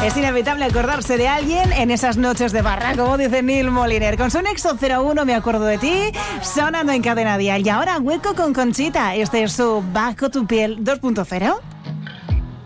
Es inevitable acordarse de alguien en esas noches de barra, como dice Neil Moliner. Con su Nexo 01, Me acuerdo de ti, sonando en Cadena Dial. Y ahora Hueco con Conchita. Este es su Bajo tu piel 2.0.